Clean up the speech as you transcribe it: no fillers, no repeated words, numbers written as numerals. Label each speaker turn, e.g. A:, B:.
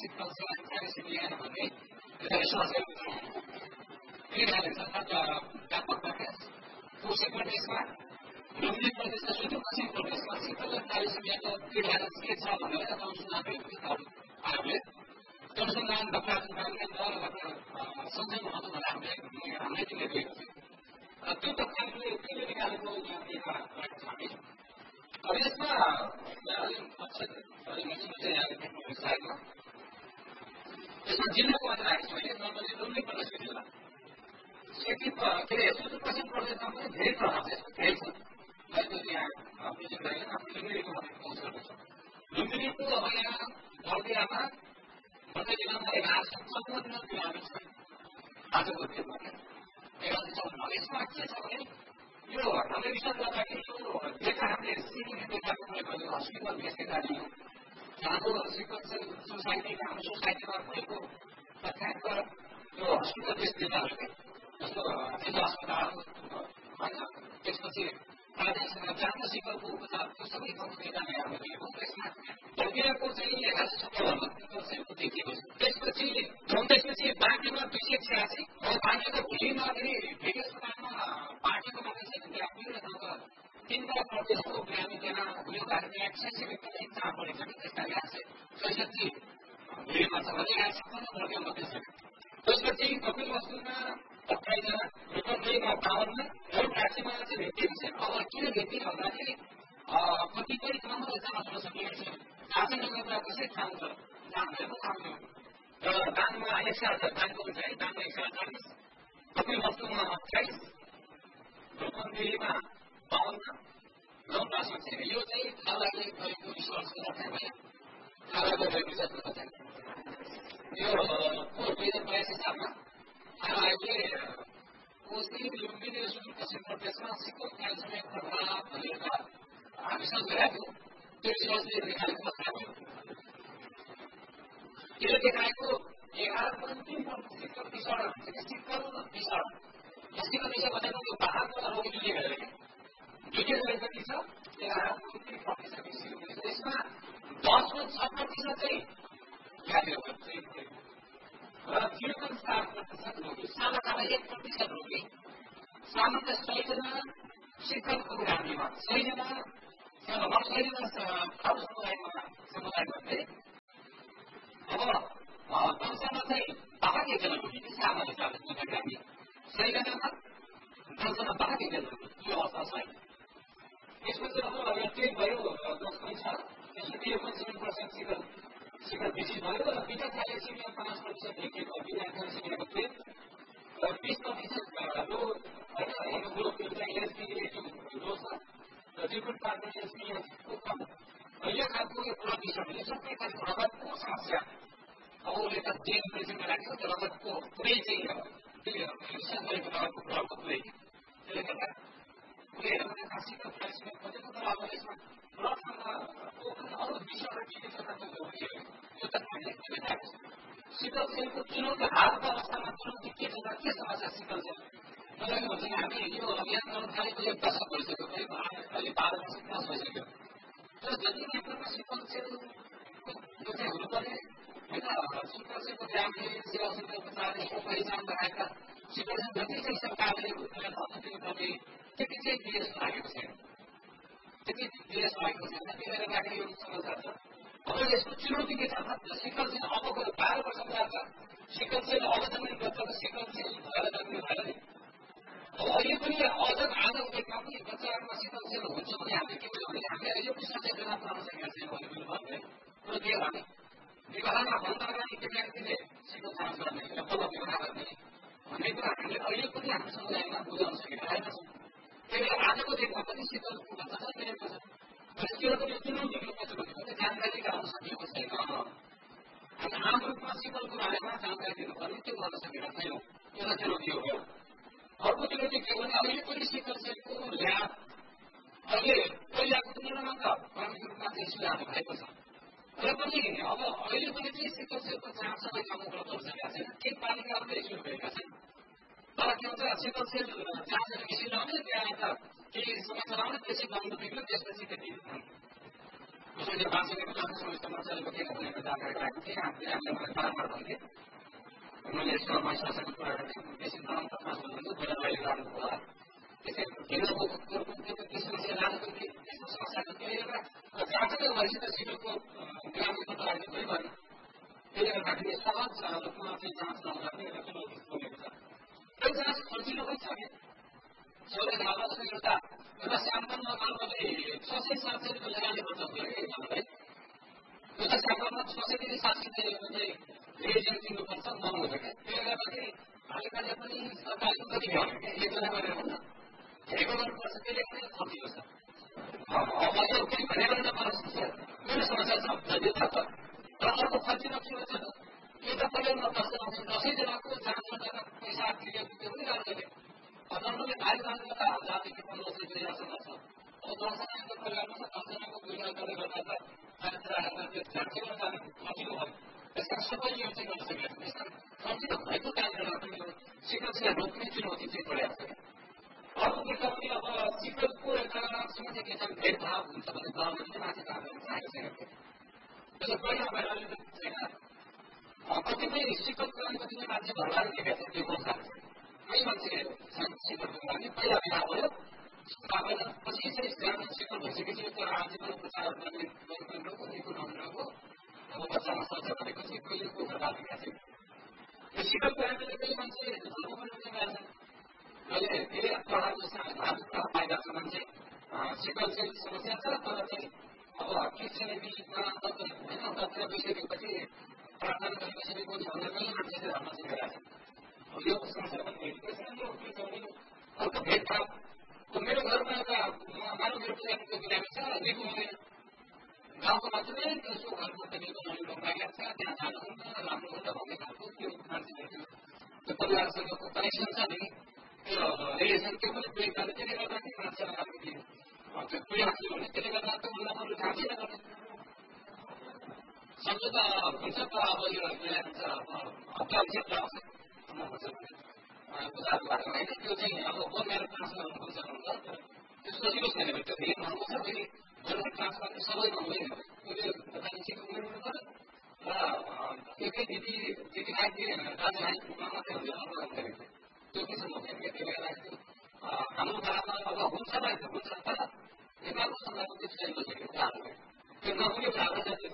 A: sickle sale thalassaemia भन्ने एउटा रिसर्चहरू छ यिनीहरूले सरकारका व्यापक प्रकाश कोसेको देशमा लुम्बिनी प्रदेशका सुदूरपश्चिम प्रदेशमा सिक्कल र थ्यालेसिमियाको पीडाहरू के छ भनेर एउटा अनुसन्धान भएको आयोगले अनुसन्धान डक्टर केन्द्र र डक्टर सञ्जय महतोद्वारा हामीले दिएको थियो त्यो डक्टरले त्यसले निकालेको एउटा छ हामी अब यसमा यसमा जिल्लाको मात्र राखेको छु मैले नर्मली लुम्बिनी प्रदेशको जिल्ला के अरे सुदूरपश्चिम प्रदेशमा पनि धेरै प्रभाव छ धेरै छ यहाँ बुझिँदैन लुम्बिनीको पहुँच गर्दछ लुम्बिनीको अब यहाँ बर्दियामा बर्दिया जिल्लामा 1154 किलोमिटर छ आजको दिनमा 1154 यसमा के छ भने यो हामीले रिसर्च गर्दाखेरि यो डेटा हामीले सिक्किम डेटाको प्रयोग गरेको हस्पिटल बेसका दियौँ जहाँको सिक्किम सोसाइटीमा हाम्रो सोसाइटीमा भएको तथ्याङ्क यो हस्पिटल बेस डेटाहरू जस्तो जिल्ला अस्पताल होइन त्यसपछि जहाँको सिक्कलको उपचार त्यो सबै डेटाले हामीले दिएको त्यसमा बर्दियाको चाहिँ 1156 देखिएको छ त्यसपछि बाँकीमा 286 अब बाँकीको भुइँमा फेरि भेटी अस्पतालमा पार्टीको मात्रै छ त्यहाँ पुरै ठाउँका 3 प्रतिशतको ग्रामीण त्यहाँ उयो भएको 186 व्यक्तिले चाप परेको छ कि त्यसमा 166 भुइँमा छ भने 56 बर्दिया मात्रै छ त्यसपछि कपिल वस्तुमा 28 जना रुकनदेहीमा 52 र काठीमा चाहिँ भेटिएको छैन अब किन भेटियो भन्दाखेरि कतिपय ठाउँमा जाँच हुन सकिएको छैन जाँच नगर्दा कसै ठाउँ छ जाँचहरूको काम थियो र दानमा 100,000 दानको चाहिँ दानमा 140 कपिल वस्तुमा 28 रुकनदेहीमा 52 लौटासमा छैन यो चाहिँ थालाले गरेको रिसर्चको तथ्याङ्क भयो थालाले गरेको रिसर्चको तथ्याङ्क यो 2082 सालमा थालाले कोशी लुम्बिनी र सुदूरपश्चिम प्रदेशमा सिक्किम थ्यालेसिमियाको प्रभाव भनेर रिसर्च गराएको त्यो रिसर्चले देखाएको तथ्याङ्क हो त्यसले देखाएको 11.3% सिक्कल विषाणु भन्छ कि सिक्कल विषाणु सिक्कल विषाणु भनेको त्यो पहाडको रोग जुझे गरेर जुझे गरेपछि छ 11.3% त्यसमा 10.6% चाहिँ यहाँनिर र 0.7% रोगी साना 1% रोगी सामान्य 100 जना सिक्कलको बिरामीमा 100 जना अरू समुदायमध्ये अब दसजना चाहिँ बाह्र एकजना रोगी सामान्य 40 बिरामी 100 जनामा 10 जना बाह्र एकजना रोगी यो अवस्था छ त्यसपछि अब त्यही भयो 10 पनि छ त्यसपछि 0.7% सिक्कल विकसित भयो र बिना थ्यालेसिमिया 5% देखिएको बिना थ्यालेसिमियाको थियो र 20% लो होइन हेमोग्लोबिन चाहिँ एसबी लो छ र लिक्विड कार्बन एसबीको कम र यो खालको यो ब्लड डिसअर्डर यो सबै खालको रगतको समस्या अब उसले त जेन प्रेसनमा राखेको त्यो रगतको पुरै चाहिँ रिसर्च गरेको रगतको ब्लडको पुरै त्यसले गर्दा उसले हेर्दा सिक्कल थ्यालेसिमिया खोजेको तर अब यसमा ब्लडसँग अरू 20वटा डिजिज यो त हामीले देखाएको छ सिक्कल सेलको चुनौती हालको अवस्थामा चुनौती के छ के समस्या सिक्कल सेल त्यसले भन्छ हामी यो अभियान गर्न थालेको 1 दशक भइसक्यो करिब अहिले 12 दशक प्लस भइसक्यो तर जति मात्रामा सिक्कल सेलको यो चाहिँ हुनुपर्ने होइन सिक्कल सेलको ग्रामीण सेवा क्षेत्र उपचार यसको पहिचान गराएका सिक्कल सेल जति चाहिँ सरकारले दिनुपर्ने त्यति चाहिँ दिएस लागेको छैन त्यति दिएस लागेको छैन त्यसले गर्दाखेरि यो समस्या छ अब यसको चुनौती के छ भन्दा सिक्कल सेल अबको 12 वर्ष बाद सिक्कल सेल अब जन्मिने बच्चाको सिक्कल सेल भएर जन्मिनु भएन नि अब अहिले पनि अझ आजको डेटमा पनि बच्चाहरूमा सिक्कल सेल हुन्छ भने हामीले के गर्यो भने हामीले यो विषय चेतना पुऱ्याउन सकेका छैनौँ भने कुरो भन्ने कुरो के भने विवाहमा भन्दा अगाडि केटाकेटीले सिक्कल जाँच गर्ने र बल्ल विवाह गर्ने भन्ने कुरा हामीले अहिले पनि हाम्रो समुदायमा बुझाउन सकेका छैनौँ त्यसले आजको डेटमा पनि सिक्कलको बच्चा जन्मिएको छ त्यसले पनि चुनौती के छ भने जानकारी गराउन सकिएको छैन हामी आम रूपमा सिक्कलको बारेमा जानकारी दिनुपर्ने त्यो गर्न सकेका छैनौँ एउटा चुनौती हो अर्को चुनौती के भने अहिले पनि सिक्कल सेलको ल्याब अहिले पहिलाको तुलनामा त प्राथमिक रूपमा चाहिँ सुधार भएको छ र पनि अब अहिले पनि चाहिँ सिक्कल सेलको जाँच सबै ठाउँमा उपलब्ध हुन सकेका छैन केही पालिकाहरूले सुरु गरेका छन् तर के भन्छ सिक्कल सेल जाँचहरू बेसी नहुने त्यहाँ त केही समस्या आउने त्यसै बन्द बिग्रियो त्यसपछि त्यति उसले बाँचेको आफ्नो समस्या नचलेको के भनेको गरेका थिए हामीले मलाई बारम्बार भन्थे मैले यसमा शासनको कुरा गर्ने बेसी नरम तत्त्व भन्नु पहिला मैले गर्नुभयो होला त्यसै के समस्या लानु के यस्तो समस्याको त्यसले गर्दा जाँचकै भएपछि त सिटको ग्रामीणको लागि पनि भयो त्यसले गर्दाखेरि सहज रूपमा चाहिँ जाँच नगर्ने एउटा चुनौती बनेको छ त्यो जाँच खर्चिलो पनि छ कि सबैले थाहा छ एउटा स्याम्पलमा मानवले 600-700 रुपियाँ लगाउने खर्च भयो कि मलाई एउटा स्याम्पलमा 600 देखि 700 रुपियाँ चाहिँ रिएजेन्ट दिनुपर्छ महँगो छ क्या त्यसले गर्दाखेरि पालिकाले पनि सरकारले कति भ्याउने क्या एकजना गरेर हुन्छ धेरै गर्नुपर्छ त्यसले पनि खर्चिलो छ अब अझ केही भनेर नपर्छ मेरो समस्या छ जति थाहा छ तर अर्को खर्चिलो के हुन्छ त यो त पहिला 10जनाको जाँचमा जाँदा पैसा तिरेको त्यो पनि लाग्दैन नर्मली कार्यक्रममा त 1000 देखि 1500 रुपियाँसम्म छ अब 10जनाको परिवारमा छ 10जनाको गुजारा गर्दै गर्दा त त्यो जाँचमा जाने खर्चिलो भयो त्यसका सबैले यो चाहिँ गर्न सकेको छ त्यसका खर्चिलो भएको कारणले गर्दा सिकल्सलाई रोक्ने चुनौती चाहिँ परेको छ अर्को कुरा पनि अब सिकलको एउटा समस्या के छ भेदभाव हुन्छ भने गभर्मेन्टले माथि काम गर्न चाहेको छैन त्यसले पहिला भएर छैन कतिपय सिकलको लागि कतिपय मान्छे भरबार दिएका छन् त्यो खोज लाग्छ कहीँ मान्छे सिकलको लागि पहिला बिहा भयो पछि चाहिँ ग्रामीण सिकल भइसकेपछि त्यो राज्यमा प्रचार गर्ने कतिको नहुनको अब बच्चामा सर्छ भनेपछि पहिलेको भरबार दिएका छन् यो सिकलको लागि केही मान्छे धर्म पनि गएका छन् अहिले धेरै प्रकारको पाइरहेको छ मान्छे सिकल चाहिँ समस्या छ तर चाहिँ अब क्रिस्चियनिटीमा होइन दक्षिण गइसकेपछि प्रार्थना गरिसकेपछि भन्दा पनि मान्छे चाहिँ धर्म सिकेका छन् अब यो समस्या पनि भेटिएको छ अर्को भेदभाव मेरो घरमा एउटा मानव मेरो बिरामी छ लिएको हुँदैन गाउँको मान्छेले त्यसको घरमा त लिएको नलिएको लागेको छ त्यहाँ जानुहुन्छ राम्रो हुन्छ भन्ने खालको त्यो मान्छेहरू त्यो परिवारसँगको कनेक्सन छ नि त्यो रिलेसन त्यो पनि ब्रेक गर्छ त्यसले गर्दाखेरि मान्छेलाई अलिकति त्यो प्रयास भने त्यसले गर्दा त उसलाई अरू जाँचै नगर्ने सम्झौता हुन्छ त अब यो के भन्छ हप्ता क्षेत्र आउँछ बुझाएको बाटो होइन त्यो चाहिँ अब बोनमेरो ट्रान्सफर गर्नुहुन्छ त्यो सजिलो छैन भने त्यो धेरै महँगो छ फेरि बोनमेरो ट्रान्सफर सबैमा हुँदैन त्यसले मान्छेको उमेर्नु पर्यो र एकै दिदी आइदिए दाजुभाइ मात्रै हुँदैन त्यो के छ भन्दाखेरि त्यसले गर्दाखेरि हाम्रो पालामा अब हुन्छ त हुन्छ तर नेपालको समाजको त्यो छैन त्यो नहुने कुराहरू